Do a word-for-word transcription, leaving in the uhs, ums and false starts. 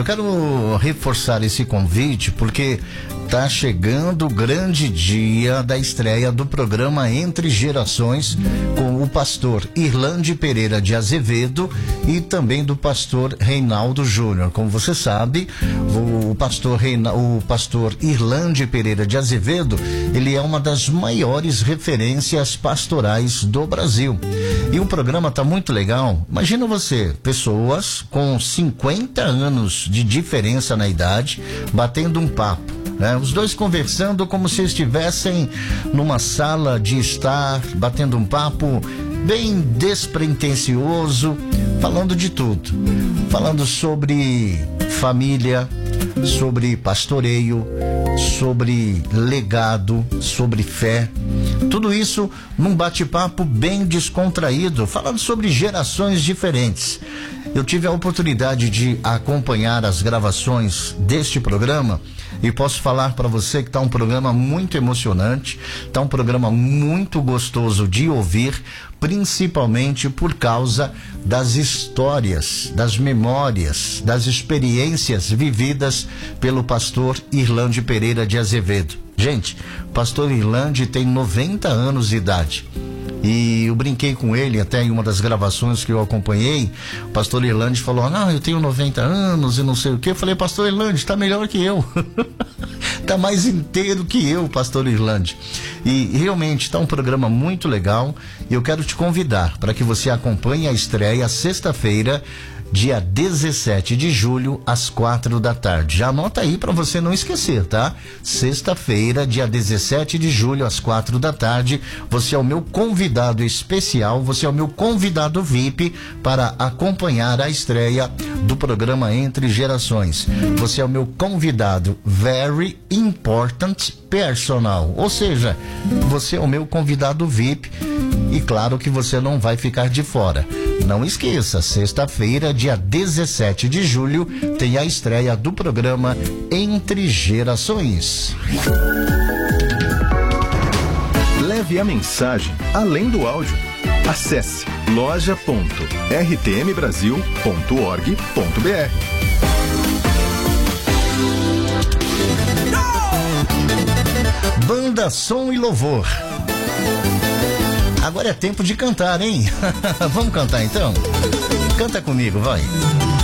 eu quero reforçar esse convite porque tá chegando o grande dia da estreia do programa Entre Gerações com o pastor Irlande Pereira de Azevedo e também do pastor Reinaldo Júnior. Como você sabe, o pastor, Reina, o pastor Irlande Pereira de Azevedo, ele é uma das maiores referências pastorais do Brasil. E o programa tá muito legal. Imagina você, pessoas com cinquenta anos de diferença na idade, batendo um papo. Né? Os dois conversando como se estivessem numa sala de estar, batendo um papo bem despretensioso, falando de tudo. Falando sobre família, sobre pastoreio, sobre legado, sobre fé. Tudo isso num bate-papo bem descontraído, falando sobre gerações diferentes. Eu tive a oportunidade de acompanhar as gravações deste programa e posso falar para você que está um programa muito emocionante, está um programa muito gostoso de ouvir, principalmente por causa das histórias, das memórias, das experiências vividas pelo pastor Irlande Pereira de Azevedo. Gente, o pastor Irlande tem noventa anos de idade. E eu brinquei com ele até em uma das gravações que eu acompanhei. O pastor Irlande falou: não, eu tenho noventa anos e não sei o que. Eu falei: pastor Irlande, tá melhor que eu. Tá mais inteiro que eu, pastor Irlande. E realmente tá um programa muito legal. E eu quero te convidar para que você acompanhe a estreia sexta-feira, dia dezessete de julho, às quatro da tarde. Já anota aí para você não esquecer, tá? Sexta-feira, dia dezessete de julho, às quatro da tarde. Você é o meu convidado especial, você é o meu convidado V I P para acompanhar a estreia do programa Entre Gerações. Você é o meu convidado very important personal, ou seja, você é o meu convidado V I P e claro que você não vai ficar de fora. Não esqueça, sexta-feira, dia dezessete de julho, tem a estreia do programa Entre Gerações. Leve a mensagem além do áudio. Acesse loja ponto r t m brasil ponto org ponto b r. Banda Som e Louvor. Agora é tempo de cantar, hein? Vamos cantar então? Canta comigo, vai.